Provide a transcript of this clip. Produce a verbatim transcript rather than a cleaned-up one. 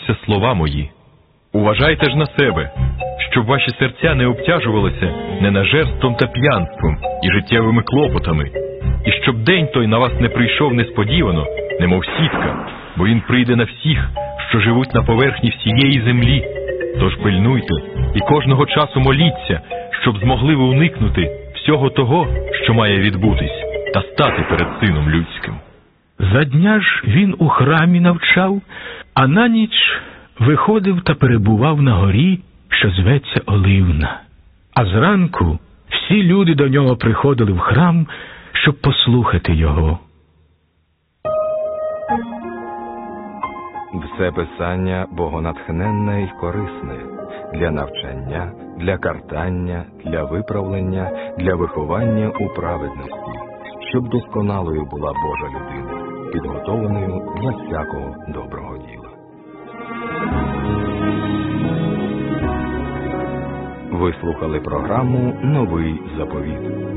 виконуються слова мої. Уважайте ж на себе, щоб ваші серця не обтяжувалися ненажерством та п'янством і життєвими клопотами, і щоб день той на вас не прийшов несподівано, немов сітка, бо він прийде на всіх, що живуть на поверхні всієї землі. Тож пильнуйте і кожного часу моліться, щоб змогли ви уникнути всього того, що має відбутись, та стати перед Сином Людським. За дня ж він у храмі навчав, а на ніч виходив та перебував на горі, що зветься Оливна. А зранку всі люди до нього приходили в храм, щоб послухати його. Все писання богонатхненне й корисне для навчання, для картання, для виправлення, для виховання у праведності, щоб досконалою була Божа людина, підготовленою для всякого доброго діла. Ви слухали програму «Новий заповіт».